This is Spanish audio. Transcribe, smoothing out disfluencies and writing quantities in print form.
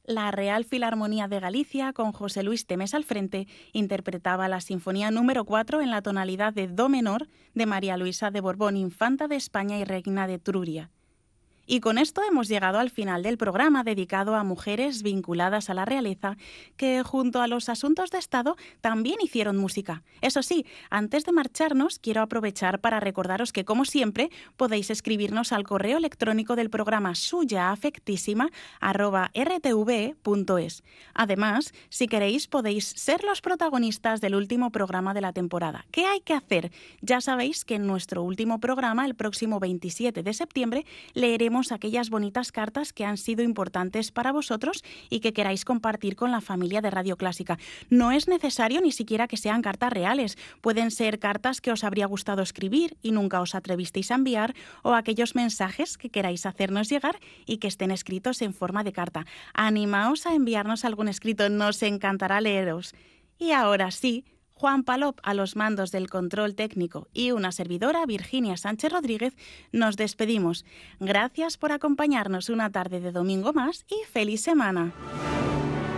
La Real Filarmonía de Galicia, con José Luis Temes al frente, interpretaba la Sinfonía número 4 en la tonalidad de Do menor de María Luisa de Borbón, infanta de España y reina de Etruria. Y con esto hemos llegado al final del programa dedicado a mujeres vinculadas a la realeza que, junto a los asuntos de Estado, también hicieron música. Eso sí, antes de marcharnos, quiero aprovechar para recordaros que, como siempre, podéis escribirnos al correo electrónico del programa suyaafectísima@rtve.es. Además, si queréis, podéis ser los protagonistas del último programa de la temporada. ¿Qué hay que hacer? Ya sabéis que en nuestro último programa, el próximo 27 de septiembre, leeremos aquellas bonitas cartas que han sido importantes para vosotros y que queráis compartir con la familia de Radio Clásica. No es necesario ni siquiera que sean cartas reales. Pueden ser cartas que os habría gustado escribir y nunca os atrevisteis a enviar, o aquellos mensajes que queráis hacernos llegar y que estén escritos en forma de carta. Animaos a enviarnos algún escrito, nos encantará leeros. Y ahora sí, Juan Palop a los mandos del control técnico y una servidora, Virginia Sánchez Rodríguez, nos despedimos. Gracias por acompañarnos una tarde de domingo más y feliz semana.